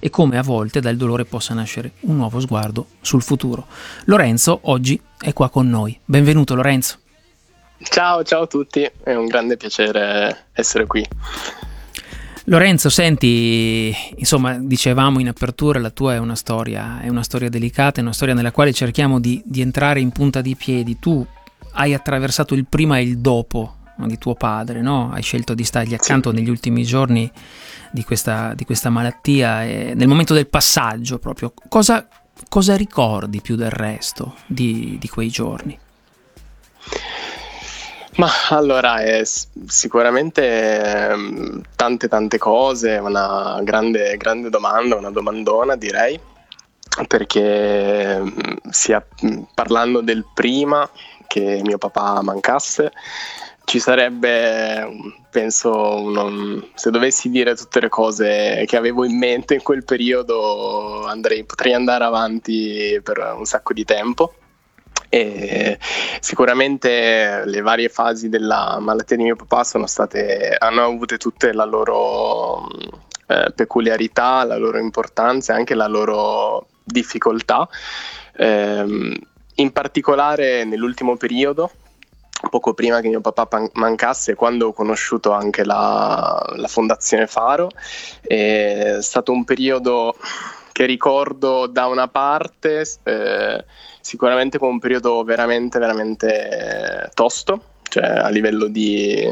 e come a volte dal dolore possa nascere un nuovo sguardo sul futuro. Lorenzo oggi è qua con noi. Benvenuto Lorenzo. Ciao a tutti, è un grande piacere essere qui. Lorenzo, senti, insomma, dicevamo in apertura, la tua è una storia delicata, è una storia nella quale cerchiamo di entrare in punta di piedi. Tu hai attraversato il prima e il dopo di tuo padre, no? Hai scelto di stargli accanto negli ultimi giorni di questa malattia, e nel momento del passaggio proprio. Cosa ricordi più del resto di quei giorni? Ma allora è sicuramente tante cose, una grande domanda, una domandona direi, perché sia parlando del prima che mio papà mancasse, ci sarebbe, penso, se dovessi dire tutte le cose che avevo in mente in quel periodo potrei andare avanti per un sacco di tempo. E sicuramente le varie fasi della malattia di mio papà hanno avute tutte la loro peculiarità, la loro importanza e anche la loro difficoltà. In particolare nell'ultimo periodo, poco prima che mio papà mancasse, quando ho conosciuto anche la Fondazione Faro, è stato un periodo che ricordo da una parte sicuramente come un periodo veramente tosto, cioè a livello di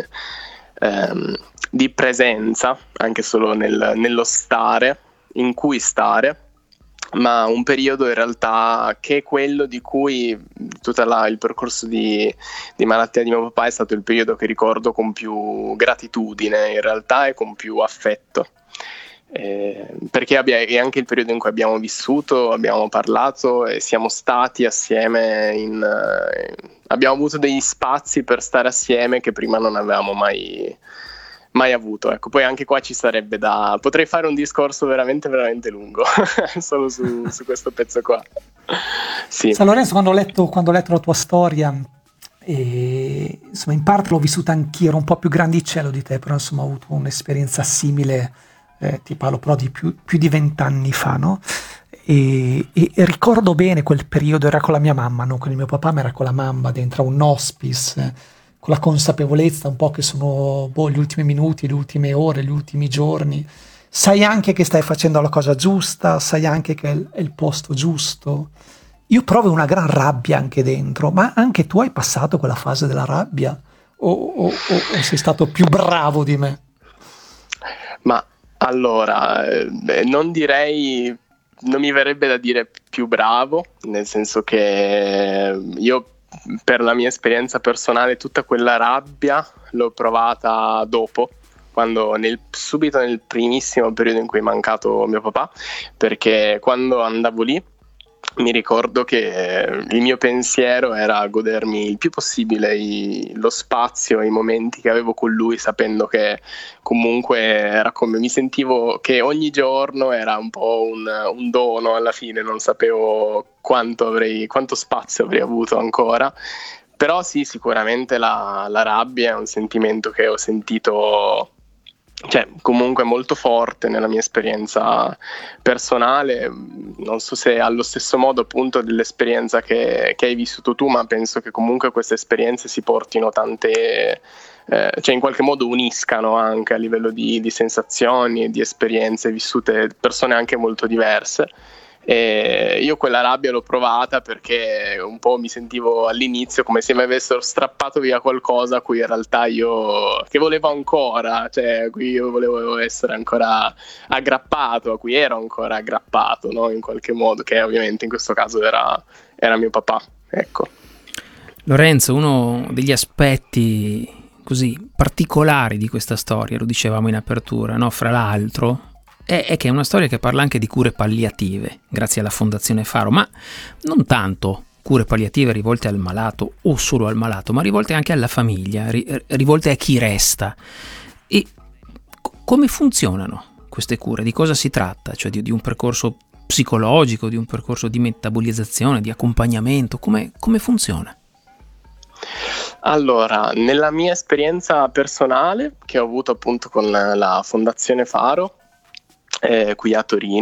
presenza, anche solo nello stare, in cui stare, ma un periodo in realtà che è quello di cui tutto il percorso di malattia di mio papà è stato il periodo che ricordo con più gratitudine in realtà e con più affetto. Perché è anche il periodo in cui abbiamo vissuto, abbiamo parlato e siamo stati assieme, abbiamo avuto degli spazi per stare assieme che prima non avevamo mai avuto. Ecco, poi anche qua ci sarebbe potrei fare un discorso veramente lungo solo su questo pezzo qua. Sì. San Lorenzo, quando ho letto la tua storia, insomma, in parte l'ho vissuta anch'io, ero un po' più grandicello di te, però insomma ho avuto un'esperienza simile. Ti parlo però di più di 20 anni fa, no? E ricordo bene quel periodo, era con la mia mamma, non con il mio papà, ma era con la mamma dentro a un hospice, con la consapevolezza un po' che sono gli ultimi minuti, le ultime ore, gli ultimi giorni. Sai anche che stai facendo la cosa giusta, sai anche che è il posto giusto. Io provo una gran rabbia anche dentro, ma anche tu hai passato quella fase della rabbia? O sei stato più bravo di me? Ma allora, non mi verrebbe da dire più bravo, nel senso che io, per la mia esperienza personale, tutta quella rabbia l'ho provata dopo, subito nel primissimo periodo in cui è mancato mio papà, perché quando andavo lì mi ricordo che il mio pensiero era godermi il più possibile lo spazio e i momenti che avevo con lui, sapendo che comunque era come mi sentivo che ogni giorno era un po' un dono alla fine, non sapevo quanto spazio avrei avuto ancora. Però sì, sicuramente la rabbia è un sentimento che ho sentito, cioè comunque molto forte nella mia esperienza personale. Non so se allo stesso modo appunto dell'esperienza che hai vissuto tu, ma penso che comunque queste esperienze si portino tante, cioè in qualche modo uniscano anche a livello di sensazioni e di esperienze vissute, persone anche molto diverse. E io quella rabbia l'ho provata perché un po' mi sentivo all'inizio come se mi avessero strappato via qualcosa a cui in realtà che volevo ancora, cioè a cui io volevo essere ancora aggrappato, a cui ero ancora aggrappato, no? In qualche modo, che ovviamente in questo caso era mio papà, ecco. Lorenzo, uno degli aspetti così particolari di questa storia, lo dicevamo in apertura, no? Fra l'altro, è che è una storia che parla anche di cure palliative, grazie alla Fondazione Faro, ma non tanto cure palliative rivolte al malato o solo al malato, ma rivolte anche alla famiglia, rivolte a chi resta. E come funzionano queste cure? Di cosa si tratta? Cioè di un percorso psicologico, di un percorso di metabolizzazione, di accompagnamento? Come funziona? Allora, nella mia esperienza personale, che ho avuto appunto con la Fondazione Faro, qui a Torino,